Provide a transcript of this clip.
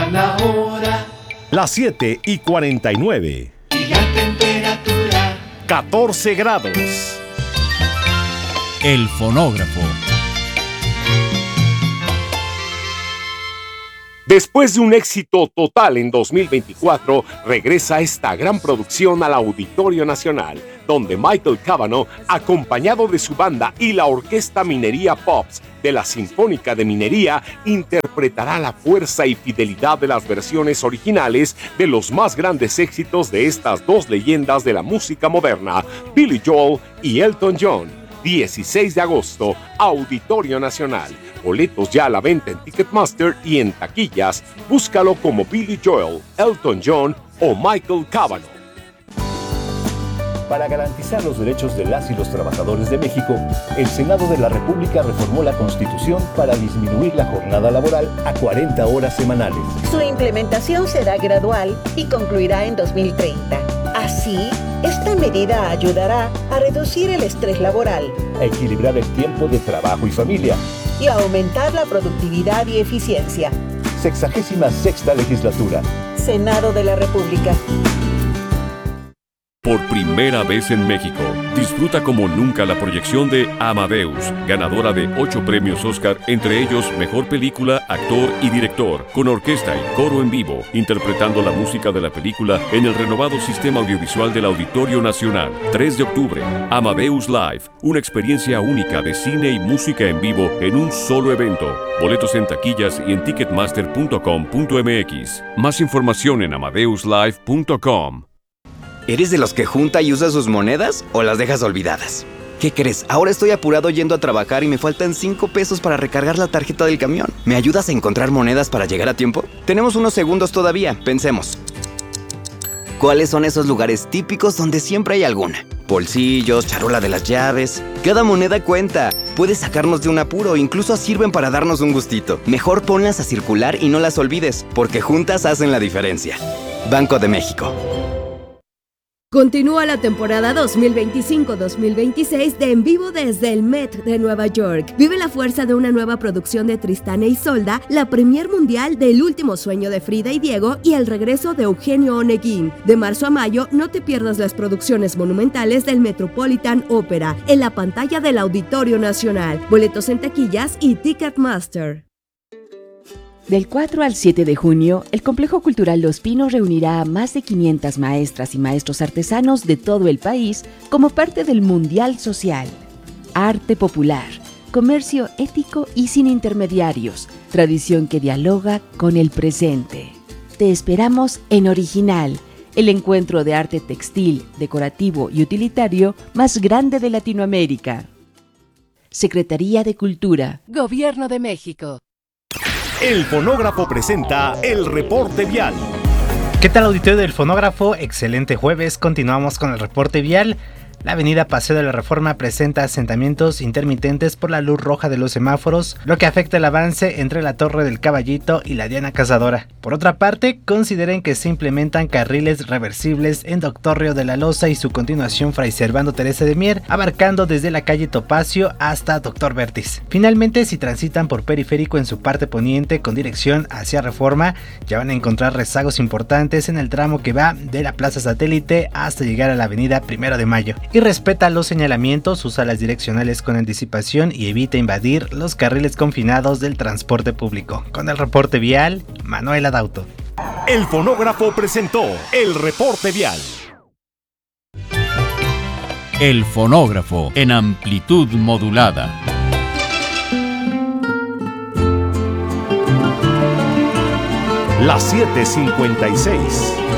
la hora. Las 7:49. Y la temperatura. 14 grados. El fonógrafo. Después de un éxito total en 2024, regresa esta gran producción al Auditorio Nacional, donde Michael Cavanaugh, acompañado de su banda y la Orquesta Minería Pops de la Sinfónica de Minería, interpretará la fuerza y fidelidad de las versiones originales de los más grandes éxitos de estas dos leyendas de la música moderna, Billy Joel y Elton John. 16 de agosto, Auditorio Nacional. Boletos ya a la venta en Ticketmaster y en taquillas. Búscalo como Billy Joel, Elton John o Michael Cavanaugh. Para garantizar los derechos de las y los trabajadores de México, el Senado de la República reformó la Constitución para disminuir la jornada laboral a 40 horas semanales. Su implementación será gradual y concluirá en 2030. Así, esta medida ayudará a reducir el estrés laboral, a equilibrar el tiempo de trabajo y familia y a aumentar la productividad y eficiencia. 66ª legislatura. Senado de la República. Por primera vez en México, disfruta como nunca la proyección de Amadeus, ganadora de 8 premios Oscar, entre ellos Mejor Película, Actor y Director, con orquesta y coro en vivo, interpretando la música de la película en el renovado sistema audiovisual del Auditorio Nacional. 3 de octubre, Amadeus Live, una experiencia única de cine y música en vivo en un solo evento. Boletos en taquillas y en ticketmaster.com.mx. Más información en amadeuslive.com. ¿Eres de los que junta y usa sus monedas o las dejas olvidadas? ¿Qué crees? Ahora estoy apurado yendo a trabajar y me faltan 5 pesos para recargar la tarjeta del camión. ¿Me ayudas a encontrar monedas para llegar a tiempo? Tenemos unos segundos todavía, pensemos. ¿Cuáles son esos lugares típicos donde siempre hay alguna? Bolsillos, charola de las llaves. Cada moneda cuenta. Puede sacarnos de un apuro, incluso sirven para darnos un gustito. Mejor ponlas a circular y no las olvides, porque juntas hacen la diferencia. Banco de México. Continúa la temporada 2025-2026 de En Vivo desde el Met de Nueva York. Vive la fuerza de una nueva producción de Tristán e Isolda, la premier mundial de El último sueño de Frida y Diego y el regreso de Eugenio Oneguín. De marzo a mayo, no te pierdas las producciones monumentales del Metropolitan Opera en la pantalla del Auditorio Nacional. Boletos en taquillas y Ticketmaster. Del 4 al 7 de junio, el Complejo Cultural Los Pinos reunirá a más de 500 maestras y maestros artesanos de todo el país como parte del Mundial Social. Arte popular, comercio ético y sin intermediarios, tradición que dialoga con el presente. Te esperamos en Original, el encuentro de arte textil, decorativo y utilitario más grande de Latinoamérica. Secretaría de Cultura, Gobierno de México. El Fonógrafo presenta el reporte vial. ¿Qué tal, auditorio del Fonógrafo? Excelente jueves, continuamos con el reporte vial. La avenida Paseo de la Reforma presenta asentamientos intermitentes por la luz roja de los semáforos, lo que afecta el avance entre la Torre del Caballito y la Diana Cazadora. Por otra parte, consideren que se implementan carriles reversibles en Doctor Río de la Loza y su continuación Fray Servando Teresa de Mier, abarcando desde la calle Topacio hasta Doctor Vértiz. Finalmente, si transitan por Periférico en su parte poniente con dirección hacia Reforma, ya van a encontrar rezagos importantes en el tramo que va de la Plaza Satélite hasta llegar a la avenida 1 de Mayo. Y respeta los señalamientos, usa las direccionales con anticipación y evita invadir los carriles confinados del transporte público. Con el reporte vial, Manuel Adauto. El Fonógrafo presentó el reporte vial. El fonógrafo en amplitud modulada. Las 7:56.